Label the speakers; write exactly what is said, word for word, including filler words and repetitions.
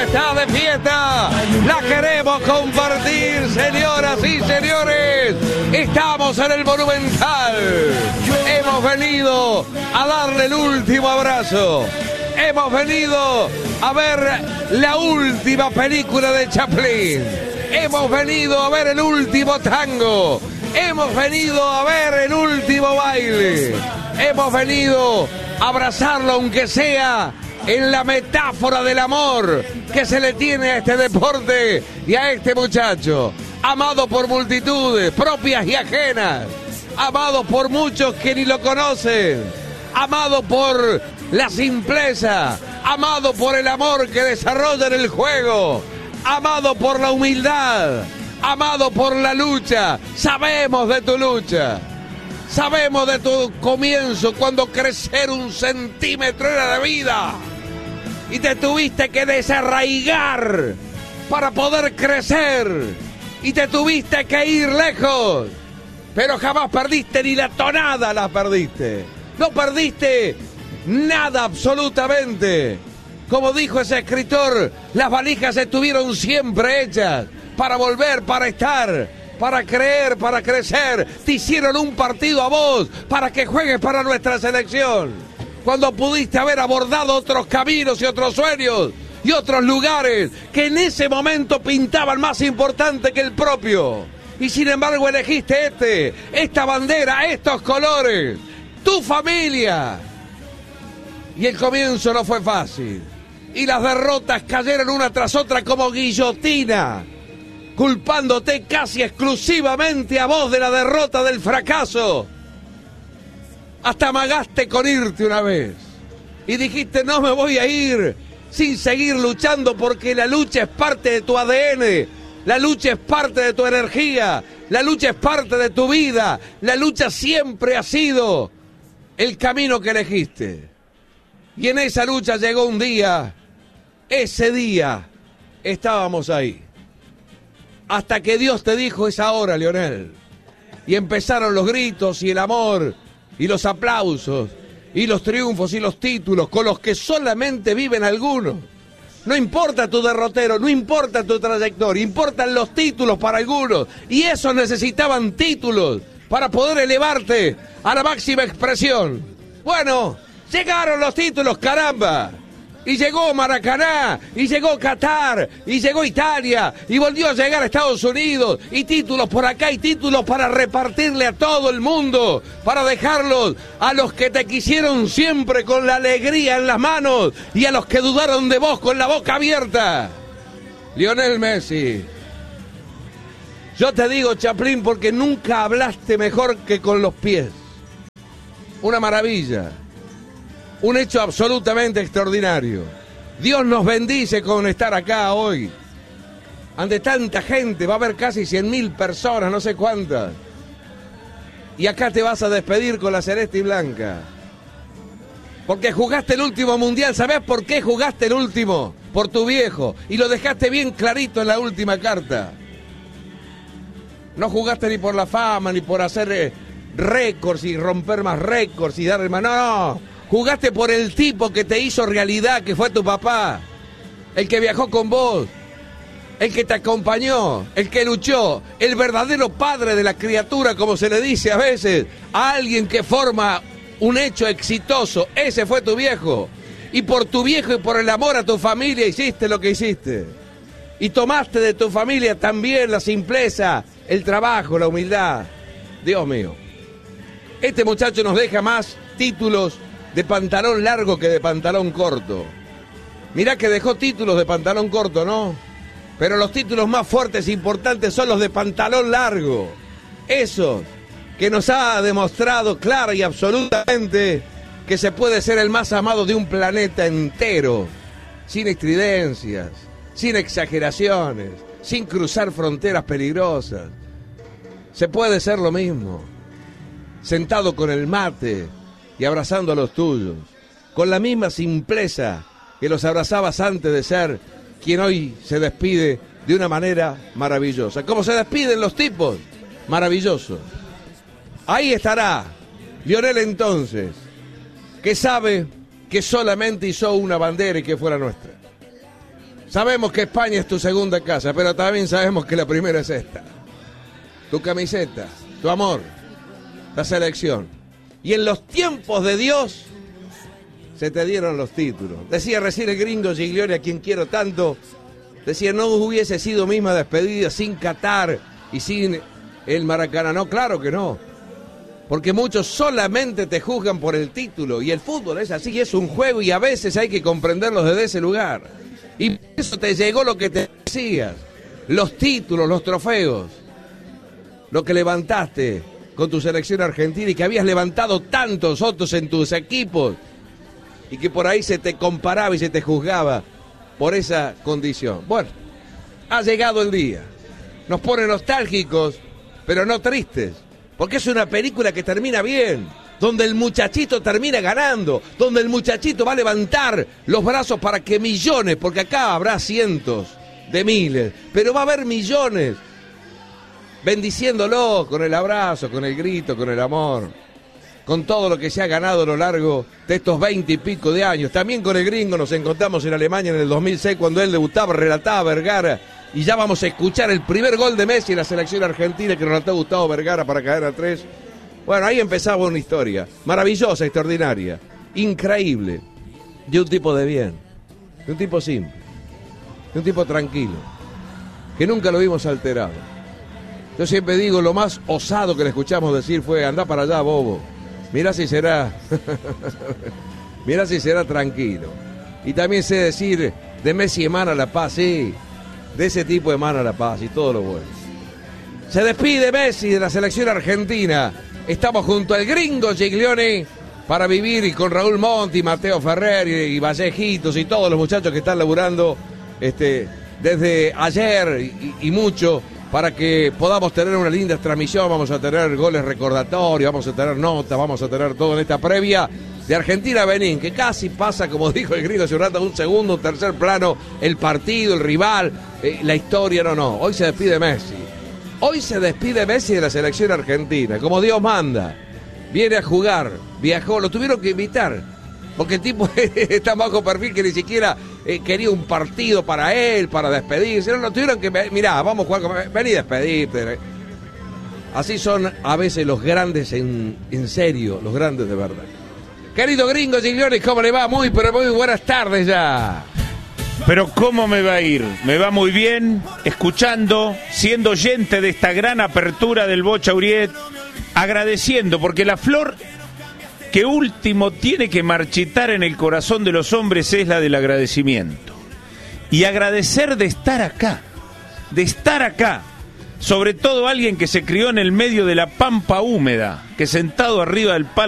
Speaker 1: está de fiesta. La queremos compartir, señoras y señores. Estamos en el Monumental. Hemos venido a darle el último abrazo. Hemos venido a ver la última película de Chaplin. Hemos venido a ver el último tango. Hemos venido a ver el último baile. Hemos venido a abrazarlo, aunque sea en la metáfora del amor que se le tiene a este deporte y a este muchacho. Amado por multitudes, propias y ajenas. Amado por muchos que ni lo conocen. Amado por la simpleza. Amado por el amor que desarrolla en el juego. Amado por la humildad. Amado por la lucha. Sabemos de tu lucha. Sabemos de tu comienzo cuando crecer un centímetro era de vida. Y te tuviste que desarraigar para poder crecer. Y te tuviste que ir lejos. Pero jamás perdiste ni la tonada la perdiste. No perdiste nada absolutamente. Como dijo ese escritor, las valijas estuvieron siempre hechas para volver, para estar, para creer, para crecer. Te hicieron un partido a vos para que juegues para nuestra selección. Cuando pudiste haber abordado otros caminos y otros sueños y otros lugares que en ese momento pintaban más importante que el propio. Y sin embargo elegiste este, esta bandera, estos colores, tu familia. Y el comienzo no fue fácil. Y las derrotas cayeron una tras otra como guillotina, culpándote casi exclusivamente a vos de la derrota, del fracaso. Hasta amagaste con irte una vez. Y dijiste, no me voy a ir sin seguir luchando, porque la lucha es parte de tu A D N. La lucha es parte de tu energía. La lucha es parte de tu vida. La lucha siempre ha sido el camino que elegiste. Y en esa lucha llegó un día. Ese día estábamos ahí. Hasta que Dios te dijo, es ahora, Lionel. Y empezaron los gritos y el amor y los aplausos y los triunfos y los títulos con los que solamente viven algunos. No importa tu derrotero, no importa tu trayectoria, importan los títulos para algunos. Y esos necesitaban títulos para poder elevarte a la máxima expresión. Bueno, llegaron los títulos, caramba. Y llegó Maracaná, y llegó Qatar, y llegó Italia, y volvió a llegar a Estados Unidos, y títulos por acá, y títulos para repartirle a todo el mundo, para dejarlos a los que te quisieron siempre con la alegría en las manos, y a los que dudaron de vos con la boca abierta. Lionel Messi. Yo te digo, Chaplin, porque nunca hablaste mejor que con los pies. Una maravilla. Un hecho absolutamente extraordinario. Dios nos bendice con estar acá hoy. Ante tanta gente, va a haber casi cien mil personas, no sé cuántas. Y acá te vas a despedir con la celeste y blanca. Porque jugaste el último mundial. ¿Sabés por qué jugaste el último? Por tu viejo. Y lo dejaste bien clarito en la última carta. No jugaste ni por la fama, ni por hacer eh, récords y romper más récords y darle más... No, no. Jugaste por el tipo que te hizo realidad, que fue tu papá. El que viajó con vos. El que te acompañó. El que luchó. El verdadero padre de la criatura, como se le dice a veces. A alguien que forma un hecho exitoso. Ese fue tu viejo. Y por tu viejo y por el amor a tu familia hiciste lo que hiciste. Y tomaste de tu familia también la simpleza, el trabajo, la humildad. Dios mío. Este muchacho nos deja más títulos de pantalón largo que de pantalón corto. Mirá que dejó títulos de pantalón corto, ¿no? Pero los títulos más fuertes e importantes son los de pantalón largo. Esos que nos ha demostrado clara y absolutamente que se puede ser el más amado de un planeta entero, sin estridencias, sin exageraciones, sin cruzar fronteras peligrosas. Se puede ser lo mismo, sentado con el mate y abrazando a los tuyos, con la misma simpleza que los abrazabas antes de ser quien hoy se despide de una manera maravillosa. ¿Cómo se despiden los tipos? Maravilloso. Ahí estará Lionel entonces, que sabe que solamente hizo una bandera y que fuera nuestra. Sabemos que España es tu segunda casa, pero también sabemos que la primera es esta. Tu camiseta, tu amor, la selección. Y en los tiempos de Dios se te dieron los títulos. Decía recién el gringo Giglioli, a quien quiero tanto, decía, no hubiese sido misma despedida sin Qatar y sin el Maracaná. No, claro que no. Porque muchos solamente te juzgan por el título. Y el fútbol es así, es un juego y a veces hay que comprenderlo desde ese lugar. Y por eso te llegó lo que te decías. Los títulos, los trofeos. Lo que levantaste con tu selección argentina y que habías levantado tantos otros en tus equipos. Y que por ahí se te comparaba y se te juzgaba por esa condición. Bueno, ha llegado el día. Nos pone nostálgicos, pero no tristes. Porque es una película que termina bien, donde el muchachito termina ganando, donde el muchachito va a levantar los brazos para que millones, porque acá habrá cientos de miles, pero va a haber millones, bendiciéndolo con el abrazo, con el grito, con el amor, con todo lo que se ha ganado a lo largo de estos veinte y pico de años. También con el gringo nos encontramos en Alemania en el dos mil seis, cuando él debutaba, relataba Vergara. Y ya vamos a escuchar el primer gol de Messi en la selección argentina que relató Gustavo Vergara para caer a tres. Bueno, ahí empezaba una historia maravillosa, extraordinaria, increíble, de un tipo de bien, de un tipo simple, de un tipo tranquilo, que nunca lo vimos alterado. Yo siempre digo, lo más osado que le escuchamos decir fue, andá para allá, bobo, mirá si será, mirá si será tranquilo. Y también sé decir, de Messi emana la paz, sí. De ese tipo emana la paz y todo lo bueno. Se despide Messi de la selección argentina. Estamos junto al gringo Giglioli para vivir, y con Raúl Monti, Mateo Ferrer y, y Vallejitos y todos los muchachos que están laburando este, desde ayer y, y mucho para que podamos tener una linda transmisión. Vamos a tener goles recordatorios, vamos a tener notas, vamos a tener todo en esta previa de Argentina-Benín, que casi pasa, como dijo el gringo hace un rato, un segundo, un tercer plano, el partido, el rival, eh, la historia, no, no. Hoy se despide Messi. Hoy se despide Messi de la selección argentina, como Dios manda. Viene a jugar, viajó, lo tuvieron que invitar, porque el tipo está bajo perfil que ni siquiera eh, quería un partido para él, para despedirse. No, lo tuvieron que, mirá, vamos a jugar, vení a despedirte. Así son a veces los grandes en, en serio, los grandes de verdad. Querido gringo Giglioli, ¿cómo le va? Muy, pero muy buenas tardes ya.
Speaker 2: Pero ¿cómo me va a ir? Me va muy bien, escuchando, siendo oyente de esta gran apertura del Bocha Uriet, agradeciendo, porque la flor que último tiene que marchitar en el corazón de los hombres es la del agradecimiento. Y agradecer de estar acá, de estar acá. Sobre todo alguien que se crió en el medio de la pampa húmeda, que sentado arriba del palo